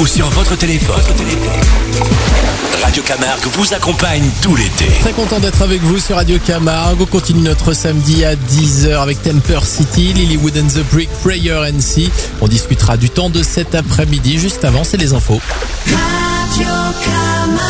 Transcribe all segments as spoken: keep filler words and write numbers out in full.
ou sur votre téléphone. Radio Camargue vous accompagne tout l'été. Très content d'être avec vous sur Radio Camargue. On continue notre samedi à dix heures avec Temper City, Lilywood and the Brick, Prayer N C. On discutera du temps de cet après-midi. Juste avant, c'est les infos. Radio Camargue.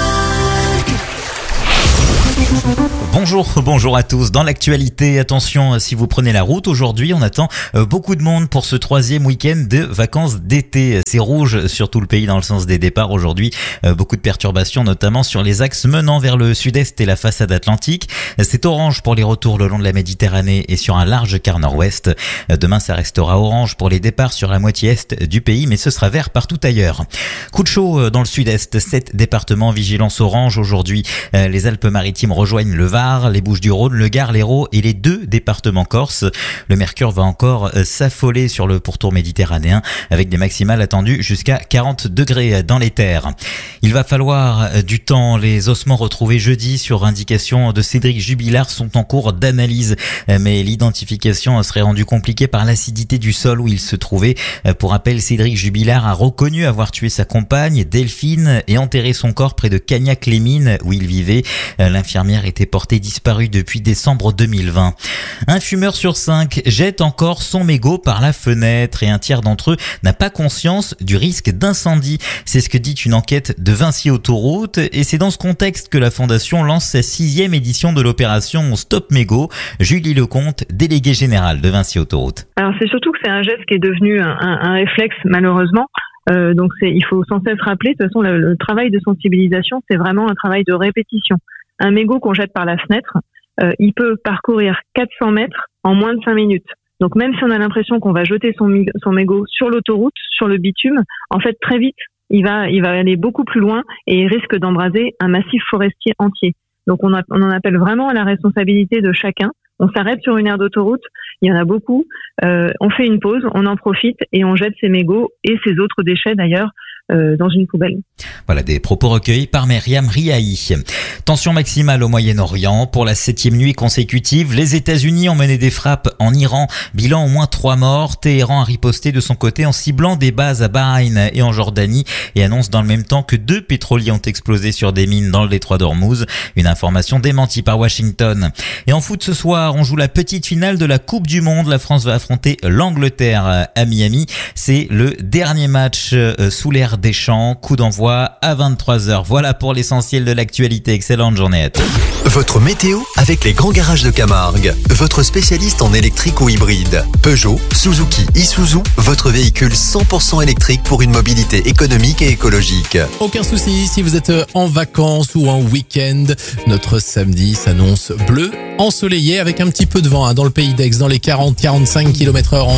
Bonjour, bonjour à tous. Dans l'actualité, attention, si vous prenez la route, aujourd'hui on attend beaucoup de monde pour ce troisième week-end de vacances d'été. C'est rouge sur tout le pays dans le sens des départs aujourd'hui. Beaucoup de perturbations, notamment sur les axes menant vers le sud-est et la façade atlantique. C'est orange pour les retours le long de la Méditerranée et sur un large quart nord-ouest. Demain, ça restera orange pour les départs sur la moitié est du pays, mais ce sera vert partout ailleurs. Coup de chaud dans le sud-est, sept départements vigilance orange aujourd'hui. Les Alpes-Maritimes rejoignent le Var, les Bouches-du-Rhône, le Gard, l'Hérault et les deux départements corses. Le mercure va encore s'affoler sur le pourtour méditerranéen avec des maximales attendues jusqu'à quarante degrés dans les terres. Il va falloir du temps. Les ossements retrouvés jeudi sur indication de Cédric Jubilard sont en cours d'analyse, mais l'identification serait rendue compliquée par l'acidité du sol où il se trouvait. Pour rappel, Cédric Jubilard a reconnu avoir tué sa compagne Delphine et enterré son corps près de Cagnac-les-Mines où il vivait. L'infirmière était portée disparue depuis décembre deux mille vingt. Un fumeur sur cinq jette encore son mégot par la fenêtre et un tiers d'entre eux n'a pas conscience du risque d'incendie. C'est ce que dit une enquête de Vinci Autoroute et c'est dans ce contexte que la Fondation lance sa sixième édition de l'opération Stop Mégot. Julie Lecomte, déléguée générale de Vinci Autoroute. Alors c'est surtout que c'est un geste qui est devenu un, un, un réflexe malheureusement. Euh, donc c'est, il faut sans cesse rappeler, de toute façon le, le travail de sensibilisation c'est vraiment un travail de répétition. Un mégot qu'on jette par la fenêtre, euh, il peut parcourir quatre cents mètres en moins de cinq minutes. Donc même si on a l'impression qu'on va jeter son, son mégot sur l'autoroute, sur le bitume, en fait très vite, il va, il va aller beaucoup plus loin et il risque d'embraser un massif forestier entier. Donc on, a, on en appelle vraiment à la responsabilité de chacun. On s'arrête sur une aire d'autoroute, il y en a beaucoup, euh, on fait une pause, on en profite et on jette ses mégots et ses autres déchets d'ailleurs euh, dans une poubelle. Voilà des propos recueillis par Myriam Riahi. Tension maximale au Moyen-Orient. Pour la septième nuit consécutive, les États-Unis ont mené des frappes en Iran. Bilan au moins trois morts. Téhéran a riposté de son côté en ciblant des bases à Bahreïn et en Jordanie et annonce dans le même temps que deux pétroliers ont explosé sur des mines dans le détroit d'Ormuz. Une information démentie par Washington. Et en foot ce soir, on joue la petite finale de la Coupe du Monde. La France va affronter l'Angleterre à Miami. C'est le dernier match sous l'ère Deschamps. Coup d'envoi à vingt-trois heures. Voilà pour l'essentiel de l'actualité. Excellente journée à tous. Votre météo avec les grands garages de Camargue. Votre spécialiste en électrique ou hybride. Peugeot, Suzuki, Isuzu, votre véhicule cent pour cent électrique pour une mobilité économique et écologique. Aucun souci si vous êtes en vacances ou en week-end. Notre samedi s'annonce bleu, ensoleillé avec un petit peu de vent hein, dans le pays d'Aix, dans les quarante à quarante-cinq kilomètres heure.